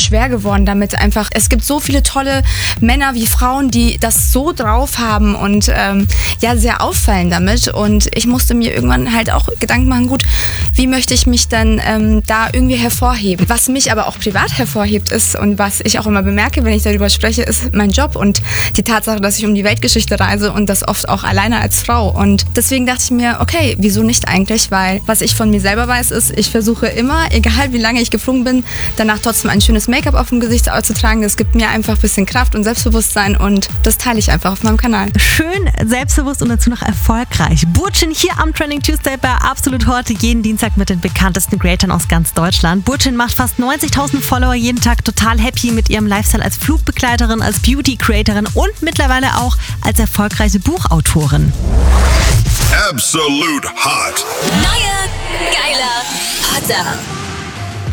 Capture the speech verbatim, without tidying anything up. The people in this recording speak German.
schwer geworden damit einfach. Es gibt so viele tolle Männer wie Frauen, die das so drauf haben und ähm, ja, sehr auffallen damit. Und ich musste mir irgendwann halt auch Gedanken machen, gut, wie möchte ich mich dann ähm, da irgendwie hervorheben? Was mich aber auch privat hervorhebt ist und was ich auch immer bemerke, wenn ich darüber spreche, ist mein Job und die Tatsache, dass ich um die Weltgeschichte reise und das oft auch alleine als Frau. Und deswegen dachte ich mir, okay, wieso nicht eigentlich? Weil was ich von mir selber weiß, ist, ich versuche immer, egal wie lange ich geflogen bin, danach trotzdem ein schönes Make-up auf dem Gesicht zu tragen. Das gibt mir einfach ein bisschen Kraft und Selbstbewusstsein und das teile ich einfach auf meinem Kanal. Schön selbstbewusst und dazu noch erfolgreich. Burçin hier am Trending Tuesday bei Absolut heute, jeden Dienstag mit den bekanntesten Creatoren aus ganz Deutschland. Burçin macht fast neunzigtausend Follower jeden Tag, total happy mit ihrem Lifestyle als Flugbegleiterin, als Beauty-Creatorin und mittlerweile auch als erfolgreiche Buchautorin. Absolute Hot. Neuer, geiler, hotter.